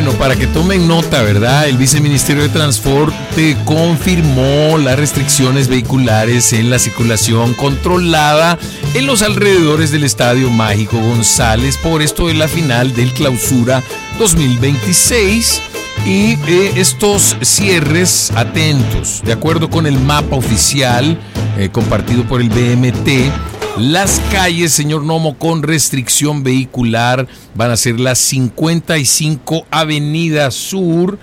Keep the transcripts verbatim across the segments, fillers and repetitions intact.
Bueno, para que tomen nota, ¿verdad? El Viceministerio de Transporte confirmó las restricciones vehiculares en la circulación controlada en los alrededores del Estadio Mágico González por esto de la final del Clausura dos mil veintiséis. Y eh, estos cierres, atentos, de acuerdo con el mapa oficial eh, compartido por el B M T, las calles, señor Nomo, con restricción vehicular van a ser la cincuenta y cinco Avenida Sur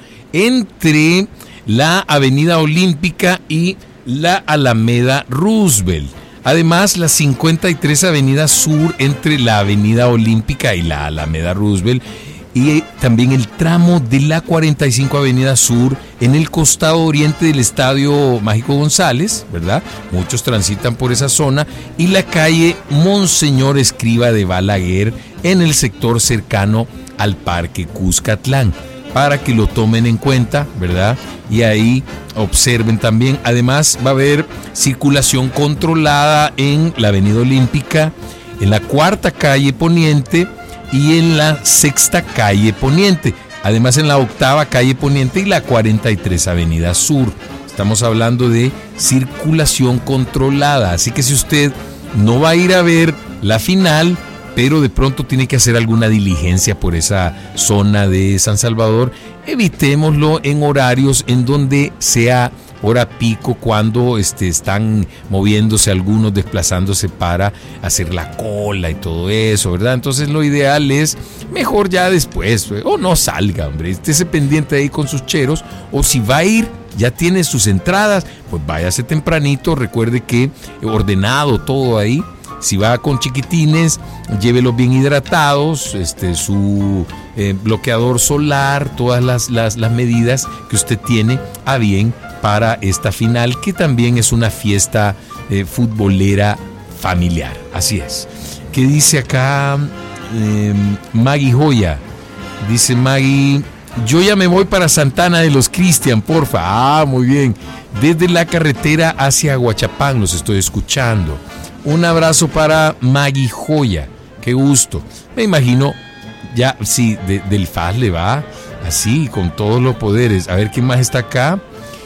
entre la Avenida Olímpica y la Alameda Roosevelt. Además, la cincuenta y tres Avenida Sur entre la Avenida Olímpica y la Alameda Roosevelt. Y también el tramo de la cuarenta y cinco Avenida Sur en el costado oriente del Estadio Mágico González, ¿verdad? Muchos transitan por esa zona. Y la calle Monseñor Escriba de Balaguer en el sector cercano al Parque Cuscatlán. Para que lo tomen en cuenta, ¿verdad? Y ahí observen también. Además, va a haber circulación controlada en la Avenida Olímpica, en la cuarta calle Poniente y en la sexta calle Poniente, además en la octava calle Poniente y la cuarenta y tres Avenida Sur. Estamos hablando de circulación controlada, así que si usted no va a ir a ver la final, pero de pronto tiene que hacer alguna diligencia por esa zona de San Salvador, evitémoslo en horarios en donde sea hora pico, cuando este, están moviéndose algunos, desplazándose para hacer la cola y todo eso, ¿verdad? Entonces lo ideal es mejor ya después, o no salga, hombre, estése pendiente ahí con sus cheros, o si va a ir, ya tiene sus entradas, pues váyase tempranito, recuerde que ordenado todo ahí. Si va con chiquitines, llévelos bien hidratados, este, su eh, bloqueador solar, todas las, las, las medidas que usted tiene a bien para esta final, que también es una fiesta eh, futbolera familiar. Así es. ¿Qué dice acá eh, Maggie Joya? Dice Maggie, yo ya me voy para Santana de los Cristian, porfa. Ah, muy bien. Desde la carretera hacia Aguachapán los estoy escuchando. Un abrazo para Maggie Joya, qué gusto. Me imagino, ya, sí, de, del F A S le va así, con todos los poderes. A ver, ¿quién más está acá?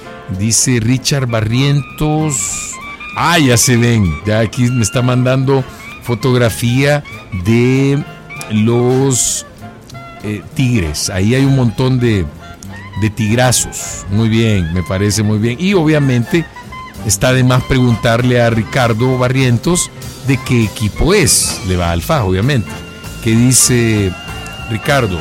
Dice Richard Barrientos. Ah, ya se ven, ya aquí me está mandando fotografía de los eh, tigres. Ahí hay un montón de, de tigrazos. Muy bien, me parece muy bien. Y obviamente está de más preguntarle a Ricardo Barrientos de qué equipo es. Le va al F A S, obviamente. ¿Qué dice Ricardo?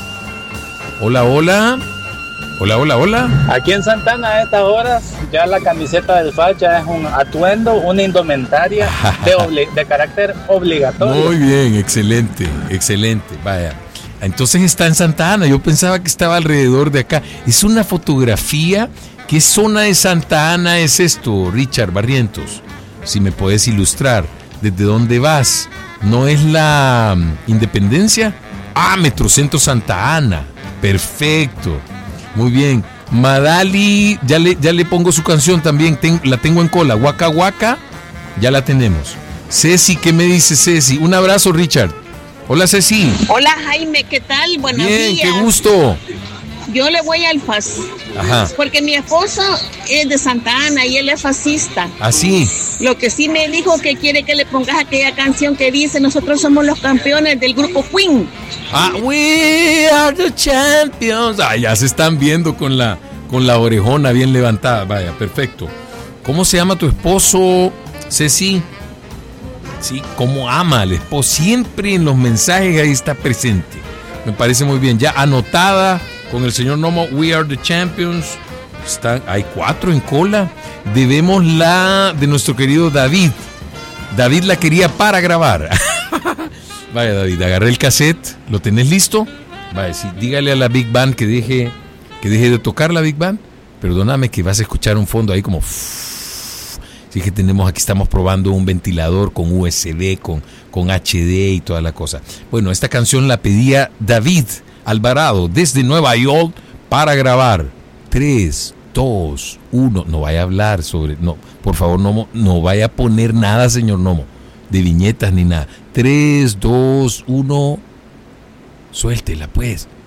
Hola, hola. Hola, hola, hola. Aquí en Santana a estas horas ya la camiseta del F A S ya es un atuendo, una indumentaria de, obli- de carácter obligatorio. Muy bien, excelente, excelente. Vaya. Entonces está en Santa Ana. Yo pensaba que estaba alrededor de acá. Es una fotografía. ¿Qué zona de Santa Ana es esto, Richard Barrientos? Si me puedes ilustrar, ¿desde dónde vas? ¿No es la Independencia? Ah, Metrocentro Santa Ana. Perfecto. Muy bien. Madali, ya le, ya le pongo su canción también. Ten, la tengo en cola. Waka Waka, ya la tenemos. Ceci, ¿qué me dice Ceci? Un abrazo, Richard. Hola, Ceci. Hola, Jaime, ¿qué tal? Buenos bien, días. qué gusto. Yo le voy al F A S. Ajá. Porque mi esposo es de Santa Ana y él es fascista. ¿Ah, sí? Lo que sí me dijo que quiere que le pongas aquella canción que dice: nosotros somos los campeones del grupo Queen. Ah, we are the champions. Ah, ya se están viendo con la, con la orejona bien levantada. Vaya, perfecto. ¿Cómo se llama tu esposo, Ceci? Sí, cómo ama al esposo. Siempre en los mensajes ahí está presente. Me parece muy bien. Ya anotada con el señor Nomo, We Are the Champions. Está, hay cuatro en cola. Debemos la de nuestro querido David. David la quería para grabar. Vaya, David, agarré el cassette. ¿Lo tenés listo? Vaya, sí, dígale a la Big Band que deje, que deje de tocar la Big Band. Perdóname que vas a escuchar un fondo ahí como... Sí, que tenemos, aquí estamos probando un ventilador con U S B, con, con H D y toda la cosa. Bueno, esta canción la pedía David Alvarado desde Nueva York para grabar. tres, dos, uno. No vaya a hablar sobre... No, por favor, Nomo, no vaya a poner nada, señor Nomo, de viñetas ni nada. tres, dos, uno. Suéltela, pues.